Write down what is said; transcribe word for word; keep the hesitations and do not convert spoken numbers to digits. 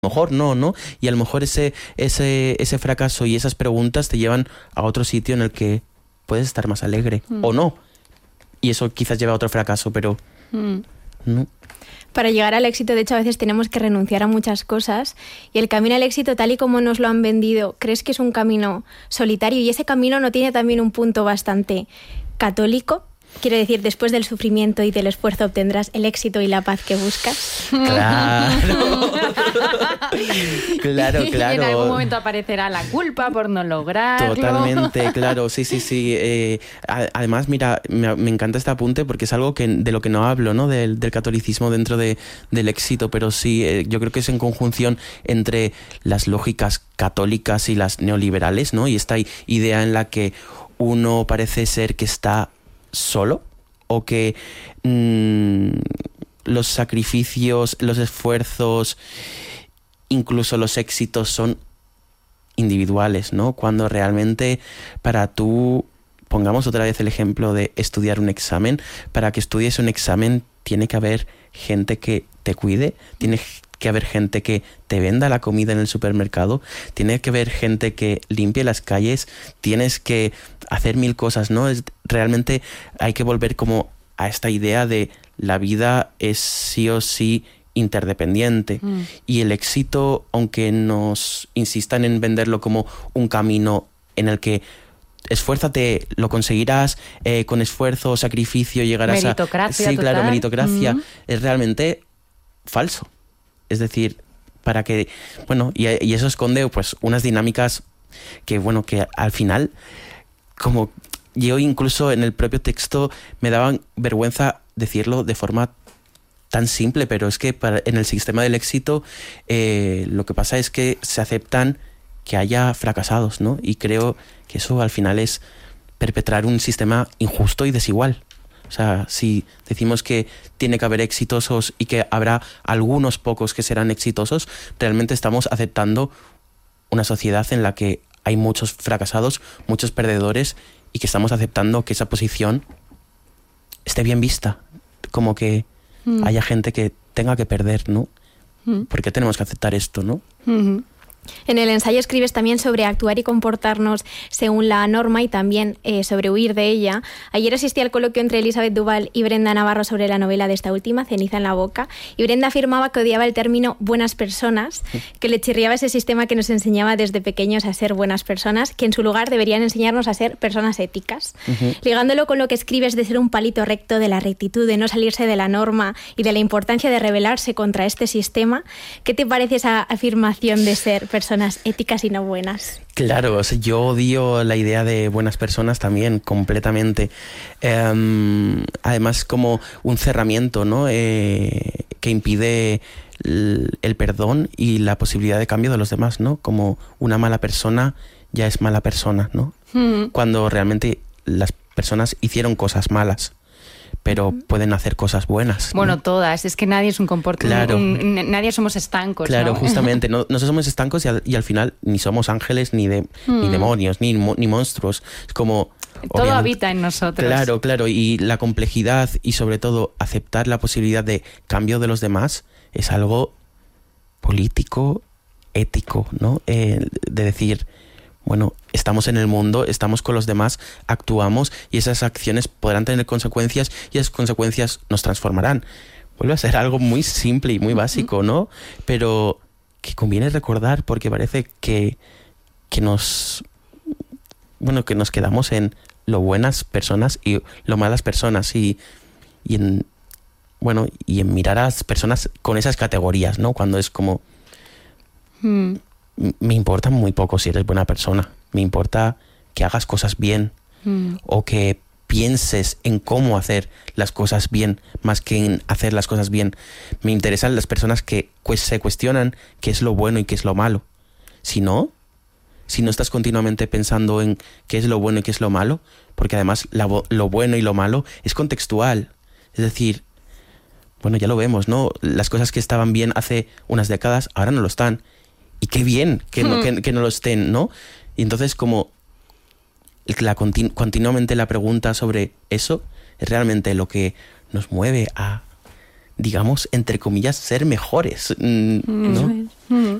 lo mejor no, ¿no? Y a lo mejor ese, ese, ese fracaso y esas preguntas te llevan a otro sitio en el que puedes estar más alegre, mm. o no. Y eso quizás lleva a otro fracaso, pero mm. no. Para llegar al éxito, de hecho, a veces tenemos que renunciar a muchas cosas. Y el camino al éxito, tal y como nos lo han vendido, ¿crees que es un camino solitario? Y ese camino no tiene también un punto bastante católico. Quiero decir, después del sufrimiento y del esfuerzo obtendrás el éxito y la paz que buscas. Claro. Claro, claro. Y en algún momento aparecerá la culpa por no lograrlo. Totalmente, claro. Sí, sí, sí. Eh, además, mira, me, me encanta este apunte porque es algo que, de lo que no hablo, ¿no? Del, del catolicismo dentro de, del éxito, pero sí, eh, yo creo que es en conjunción entre las lógicas católicas y las neoliberales, ¿no? Y esta idea en la que uno parece ser que está solo, o que mmm, los sacrificios, los esfuerzos, incluso los éxitos son individuales, ¿no? Cuando realmente para tú, pongamos otra vez el ejemplo de estudiar un examen, para que estudies un examen tiene que haber gente que te cuide, tiene que haber gente que te venda la comida en el supermercado, tiene que haber gente que limpie las calles, tienes que hacer mil cosas, ¿no? Es, realmente hay que volver como a esta idea de la vida es sí o sí interdependiente. Mm. Y el éxito, aunque nos insistan en venderlo como un camino en el que esfuérzate, lo conseguirás, eh, con esfuerzo, sacrificio, llegarás meritocracia, a... Sí, total. claro, meritocracia. Mm. Es realmente falso. Es decir, para que... Bueno, y, y eso esconde pues unas dinámicas que, bueno, que al final, como yo incluso en el propio texto me daban vergüenza decirlo de forma tan simple, pero es que para, en el sistema del éxito eh, lo que pasa es que se aceptan que haya fracasados, ¿no? Y creo que eso al final es perpetrar un sistema injusto y desigual. O sea, si decimos que tiene que haber exitosos y que habrá algunos pocos que serán exitosos, realmente estamos aceptando una sociedad en la que hay muchos fracasados, muchos perdedores, y que estamos aceptando que esa posición esté bien vista. Como que mm. haya gente que tenga que perder, ¿no? Mm. ¿Por qué tenemos que aceptar esto, no? Mm-hmm. En el ensayo escribes también sobre actuar y comportarnos según la norma y también eh, sobre huir de ella. Ayer asistí al coloquio entre Elizabeth Duval y Brenda Navarro sobre la novela de esta última, Ceniza en la boca, y Brenda afirmaba que odiaba el término buenas personas, que le chirriaba ese sistema que nos enseñaba desde pequeños a ser buenas personas, que en su lugar deberían enseñarnos a ser personas éticas. Uh-huh. Ligándolo con lo que escribes de ser un palito recto, de la rectitud, de no salirse de la norma y de la importancia de rebelarse contra este sistema, ¿qué te parece esa afirmación de ser personas éticas y no buenas? Claro, o sea, yo odio la idea de buenas personas también, completamente. Eh, además, como un cerramiento, ¿no? Eh, que impide el, el perdón y la posibilidad de cambio de los demás, ¿no? Como una mala persona ya es mala persona, ¿no? Mm. Cuando realmente las personas hicieron cosas malas, pero pueden hacer cosas buenas, ¿no? Bueno, todas. Es que nadie es un comportamiento. Claro. Un, nadie somos estancos, Claro, ¿no? justamente. No, no somos estancos y al, y al final ni somos ángeles, ni, de, mm. ni demonios, ni, ni monstruos. Es como... Todo habita en nosotros. Claro, claro. Y la complejidad y sobre todo aceptar la posibilidad de cambio de los demás es algo político, ético, ¿no? Eh, de decir... Bueno, estamos en el mundo, estamos con los demás, actuamos y esas acciones podrán tener consecuencias y esas consecuencias nos transformarán. Vuelve a ser algo muy simple y muy básico, ¿no? Pero que conviene recordar porque parece que, que nos... Bueno, que nos quedamos en lo buenas personas y lo malas personas y, y en... Bueno, y en mirar a las personas con esas categorías, ¿no? Cuando es como... Hmm. Me importa muy poco si eres buena persona. Me importa que hagas cosas bien mm. o que pienses en cómo hacer las cosas bien más que en hacer las cosas bien. Me interesan las personas que pues, se cuestionan qué es lo bueno y qué es lo malo. Si no, si no estás continuamente pensando en qué es lo bueno y qué es lo malo, porque además la, lo bueno y lo malo es contextual. Es decir, bueno, ya lo vemos, ¿no? Las cosas que estaban bien hace unas décadas ahora no lo están. Y qué bien que no, hmm. que, que no lo estén, ¿no? Y entonces como la continu- continuamente la pregunta sobre eso es realmente lo que nos mueve a digamos, entre comillas, ser mejores, ¿no? Mm.